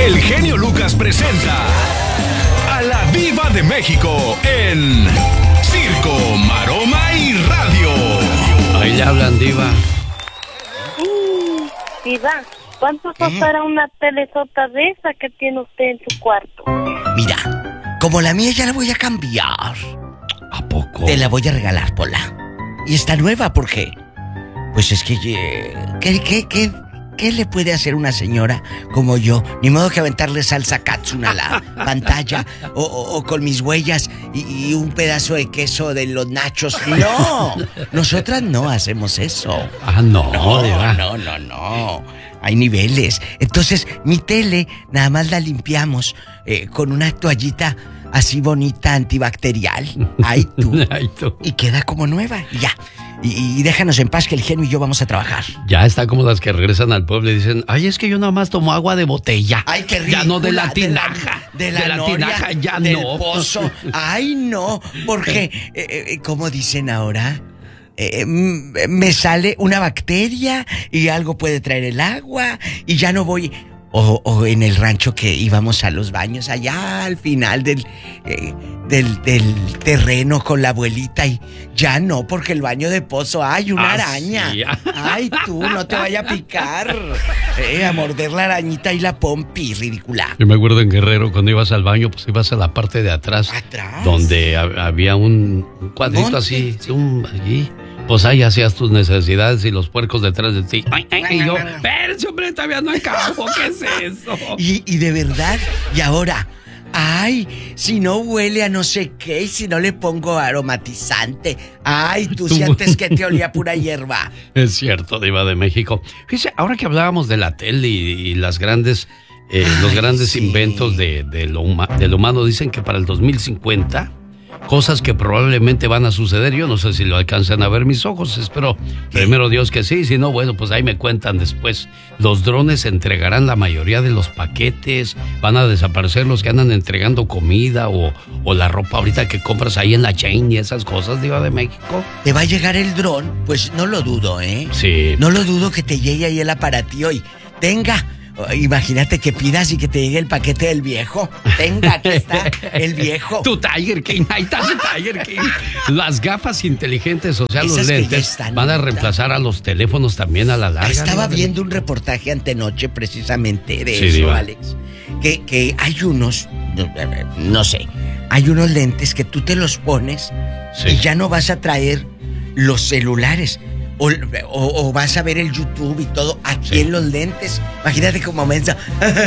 El genio Lucas presenta a la Diva de México en Circo, Maroma y Radio. Ahí le hablan, Diva. Diva, ¿cuánto costará una telesota de esa que tiene usted en su cuarto? Mira, como la mía ya la voy a cambiar. ¿A poco? Te la voy a regalar, Pola. Y está nueva, ¿por qué? Pues es que... ¿Qué le puede hacer una señora como yo? Ni modo que aventarle salsa Katsun a la pantalla o con mis huellas y un pedazo de queso de los nachos. ¡No! Nosotras no hacemos eso. Ah, no, Diva. No. Hay niveles. Entonces, mi tele nada más la limpiamos con una toallita así bonita, antibacterial. Ay, tú. Y queda como nueva. Y ya. Y déjanos en paz que el genio y yo vamos a trabajar. Ya está como las que regresan al pueblo y dicen, ay, es que yo nada más tomo agua de botella. Ay, qué rico. Ya no de la tinaja. De la tinaja ya del no. Pozo. Ay, no. Porque, como dicen ahora, me sale una bacteria y algo puede traer el agua y ya no voy... O en el rancho que íbamos a los baños allá al final del terreno con la abuelita y ya no, porque el baño de pozo, ¡ay, una araña! Sí. ¡Ay, tú, no te vaya a picar! A morder la arañita y la pompi, ridícula. Yo me acuerdo en Guerrero, cuando ibas al baño, pues ibas a la parte de atrás. ¿Atrás? Donde había un cuadrito ¿Monte? así, allí. Pues ahí hacías tus necesidades y los puercos detrás de ti. Y yo, espérense, hombre, todavía no acabo. ¿Qué es eso? Y de verdad, y ahora, ay, si no huele a no sé qué y si no le pongo aromatizante. Ay, tú si antes que te olía pura hierba. Es cierto, Diva de México. Fíjese, ahora que hablábamos de la tele y las grandes, los grandes sí. inventos del humano, dicen que para el 2050... cosas que probablemente van a suceder. Yo no sé si lo alcanzan a ver mis ojos. Espero primero Dios que sí. Si no, bueno, pues ahí me cuentan después. Los drones entregarán la mayoría de los paquetes. Van a desaparecer los que andan entregando comida o la ropa ahorita que compras ahí en la chain y esas cosas, Diva de México. ¿Te va a llegar el dron? Pues no lo dudo, ¿eh? Sí. No lo dudo que te llegue ahí el aparatío y tenga... Imagínate que pidas y que te llegue el paquete del viejo. Venga, aquí está el viejo. Tu Tiger King, ahí está su Tiger King. Las gafas inteligentes, o sea, Esas los que ya lentes, están van a ahorita. reemplazar a los teléfonos también a la larga. Estaba viendo un reportaje antenoche precisamente de Sí, eso, Diva. Alex. Que hay unos, no sé, hay unos lentes que tú te los pones Sí. y ya no vas a traer los celulares. O vas a ver el YouTube y todo aquí Sí. en los lentes. Imagínate como mensa.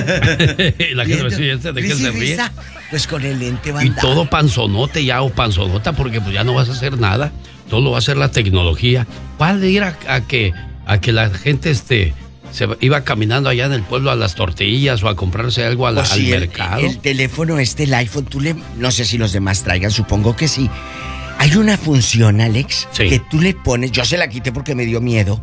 La gente me dice, ¿de qué se ríe? Pues con el lente va a Y andar. todo panzonote ya o panzonota porque pues ya no vas a hacer nada. Todo lo va a hacer la tecnología. ¿Cuál de ir a que la gente se iba caminando allá en el pueblo a las tortillas o a comprarse algo al Pues sí, mercado? el teléfono el iPhone, no sé si los demás traigan, supongo que sí. Hay una función, Alex, Sí. que tú le pones, yo se la quité porque me dio miedo.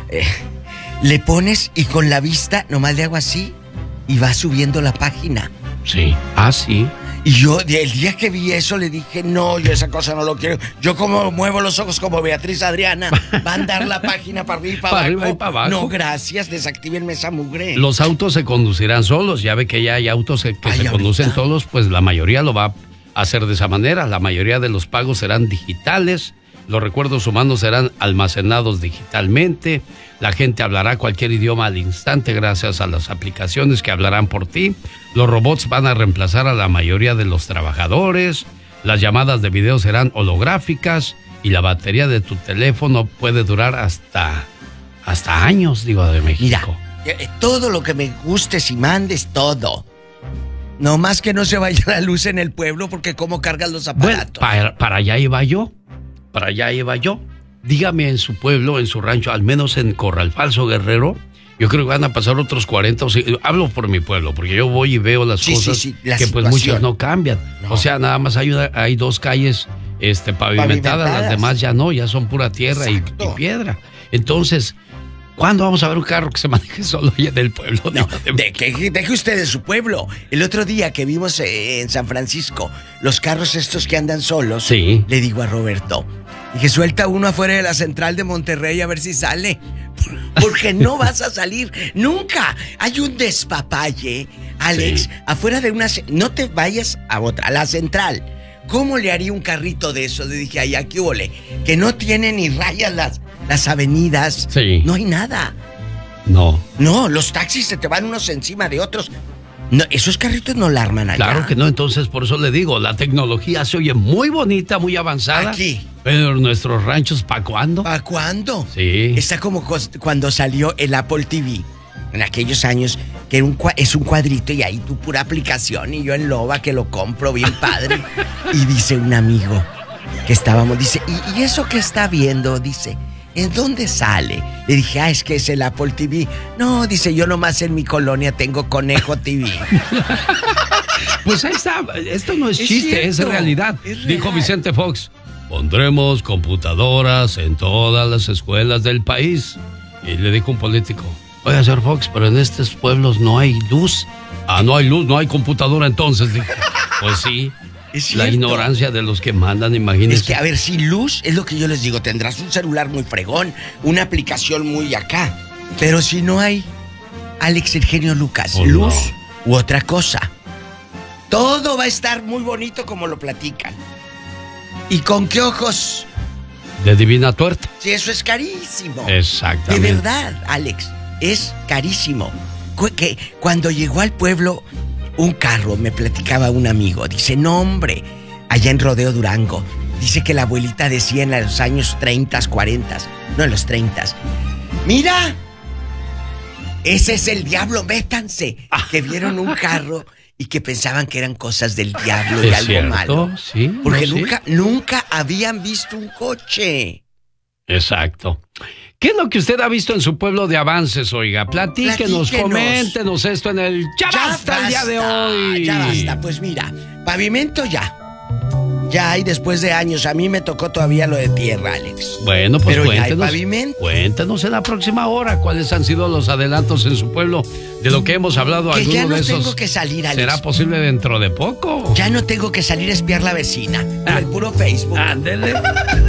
Le pones y con la vista nomás le hago así y va subiendo la página. Sí. Ah, sí. Y yo, el día que vi eso, le dije, no, yo esa cosa no lo quiero. Yo como muevo los ojos como Beatriz Adriana, va a andar la página para arriba y para Para abajo. arriba y para abajo. No, gracias, desactívenme esa mugre. Los autos se conducirán solos. Ya ve que ya hay autos que Ay, se conducen ahorita. solos, pues la mayoría lo va a hacer de esa manera. La mayoría de los pagos serán digitales. Los recuerdos humanos serán almacenados digitalmente. La gente hablará cualquier idioma al instante gracias a las aplicaciones que hablarán por ti. Los robots van a reemplazar a la mayoría de los trabajadores. Las llamadas de video serán holográficas y la batería de tu teléfono puede durar hasta años, Diva de México. Mira, todo lo que me gustes y mandes, todo. No más que no se vaya la luz en el pueblo porque cómo cargan los Bueno, aparatos. para allá iba yo. Para allá iba yo. Dígame en su pueblo, en su rancho, al menos en Corral Falso, Guerrero, yo creo que van a pasar otros 40 o sea, hablo por mi pueblo, porque yo voy y veo las cosas la que pues situación. muchas no cambian. No. O sea, nada más hay dos calles pavimentadas, las demás ya no, ya son pura tierra y Exacto. piedra. Entonces, ¿cuándo vamos a ver un carro que se maneje solo allá en el pueblo? No, deje usted de su pueblo. El otro día que vimos en San Francisco, los carros estos que andan solos, Sí. le digo a Roberto, Dije, suelta uno afuera de la central de Monterrey a ver si sale. Porque no vas a salir nunca. Hay un despapalle, Alex, afuera de una... No te vayas a la central. ¿Cómo le haría un carrito de eso? Le dije, ay, aquí ole, que no tiene ni rayas las avenidas. Sí. No hay nada. No. No, los taxis se te van unos encima de otros. No, esos carritos no la arman allá. Claro que no, entonces por eso le digo, la tecnología se oye muy bonita, muy avanzada. Aquí. Pero nuestros ranchos, ¿para cuándo? ¿Para cuándo? Sí. Está como cuando salió el Apple TV. En aquellos años, que es un cuadrito y ahí tu pura aplicación. Y yo en loba que lo compro bien padre. Y dice un amigo que estábamos, dice, ¿y eso que está viendo? Dice, ¿en dónde sale? Le dije, es que es el Apple TV. No, dice, yo nomás en mi colonia tengo Conejo TV. Pues ahí está, esto no es chiste, cierto, es realidad. Dijo Vicente Fox, pondremos computadoras en todas las escuelas del país. Y le dijo un político, oiga, señor Fox, pero en estos pueblos no hay luz. Ah, no hay luz, no hay computadora entonces. Dijo, pues sí. La ignorancia de los que mandan, imagínense. Es que, a ver, sin luz, es lo que yo les digo, tendrás un celular muy fregón, una aplicación muy acá, pero si no hay, Alex, el genio Lucas, luz u otra cosa, todo va a estar muy bonito como lo platican. ¿Y con qué ojos? De divina tuerta. Sí, eso es carísimo. Exactamente. De verdad, Alex, es carísimo. Que cuando llegó al pueblo... Un carro, me platicaba un amigo, dice, no hombre, allá en Rodeo Durango, dice que la abuelita decía en los años 30, 40, no en los 30, mira, ese es el diablo, métanse, que vieron un carro y que pensaban que eran cosas del diablo y algo cierto, malo. Sí, porque no, nunca habían visto un coche. Exacto. ¿Qué es lo que usted ha visto en su pueblo de avances, oiga? Platíquenos, coméntenos esto en el Ya Basta el día de hoy. Ya basta, pues mira, pavimento ya. Ya hay después de años, a mí me tocó todavía lo de tierra, Alex. Bueno, pues pero cuéntenos, ya hay pavimento. Cuéntenos en la próxima hora cuáles han sido los adelantos en su pueblo de lo que hemos hablado. Que alguno ya no de esos tengo que salir, Alex. ¿Será posible dentro de poco? Ya no tengo que salir a espiar la vecina, con el puro Facebook. Ándele.